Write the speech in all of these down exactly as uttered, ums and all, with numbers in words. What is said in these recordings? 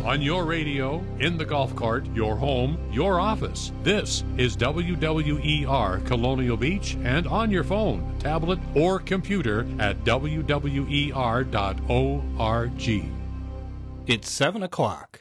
On your radio, in the golf cart, your home, your office. This is W W E R Colonial Beach, and on your phone, tablet, or computer at W W E R dot org. It's seven o'clock.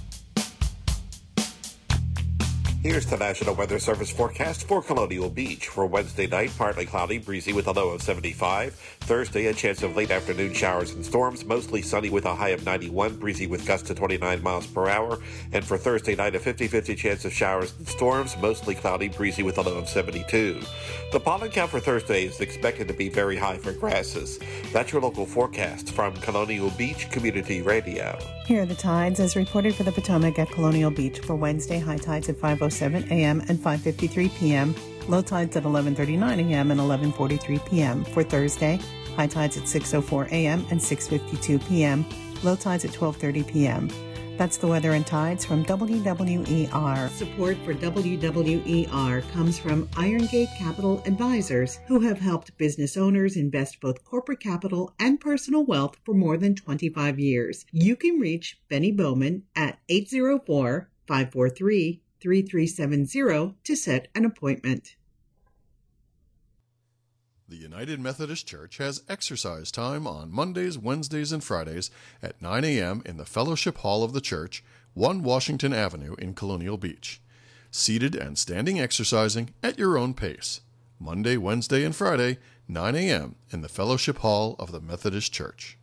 Here's the National Weather Service forecast for Colonial Beach. For Wednesday night, partly cloudy, breezy with a low of seventy-five. Thursday, a chance of late afternoon showers and storms, mostly sunny with a high of ninety-one, breezy with gusts to twenty-nine miles per hour. And for Thursday night, a fifty-fifty chance of showers and storms, mostly cloudy, breezy with a low of seventy-two. The pollen count for Thursday is expected to be very high for grasses. That's your local forecast from Colonial Beach Community Radio. Here are the tides as reported for the Potomac at Colonial Beach. For Wednesday, high tides at five oh seven a.m. and five fifty-three p.m. Low tides at eleven thirty-nine a.m. and eleven forty-three p.m. For Thursday, high tides at six oh four a.m. and six fifty-two p.m. Low tides at twelve thirty p.m. That's the weather and tides from W W E R. Support for W W E R comes from Irongate Capital Advisors, who have helped business owners invest both corporate capital and personal wealth for more than twenty-five years. You can reach Benny Bowman at eight oh four, five four three, three three seven zero to set an appointment. The United Methodist Church has exercise time on Mondays, Wednesdays, and Fridays at nine a.m. in the Fellowship Hall of the Church, one Washington Avenue in Colonial Beach. Seated and standing exercising at your own pace. Monday, Wednesday, and Friday, nine a.m. in the Fellowship Hall of the Methodist Church.